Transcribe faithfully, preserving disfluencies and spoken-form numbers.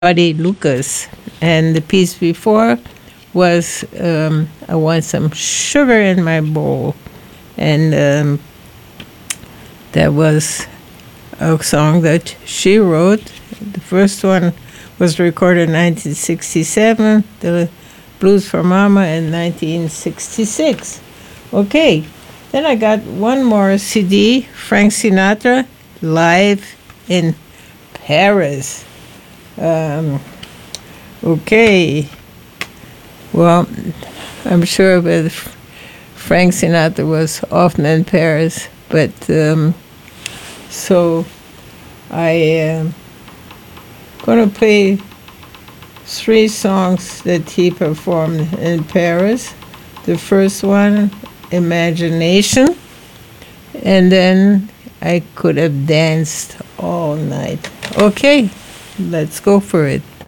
Buddy Lucas. And the piece before was um, I Want Some Sugar in My Bowl. And um, that was a song that she wrote. The first one was recorded in nineteen sixty-seven, the Blues for Mama in nineteen sixty-six. Okay, then I got one more C D, Frank Sinatra, Live in Paris. Um, okay, well, I'm sure that Frank Sinatra was often in Paris, but um, so I am going to play three songs that he performed in Paris. The first one, Imagination, and then I Could Have Danced All Night. Okay, let's go for it.